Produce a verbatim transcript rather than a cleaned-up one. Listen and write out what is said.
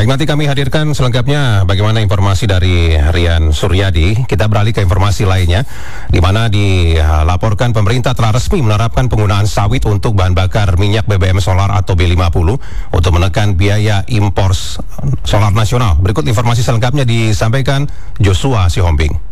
Baik, nanti kami hadirkan selengkapnya bagaimana informasi dari Rian Suryadi. Kita beralih ke informasi lainnya, di mana dilaporkan pemerintah telah resmi menerapkan penggunaan sawit untuk bahan bakar minyak B B M solar atau B lima puluh untuk menekan biaya impor solar nasional. Berikut informasi selengkapnya disampaikan Joshua Sihombing.